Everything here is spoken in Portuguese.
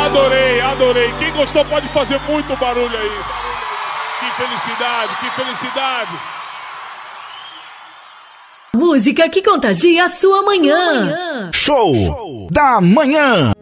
Adorei, adorei. Quem gostou pode fazer muito barulho aí. Que felicidade, que felicidade. Música que contagia a sua manhã. Show da manhã.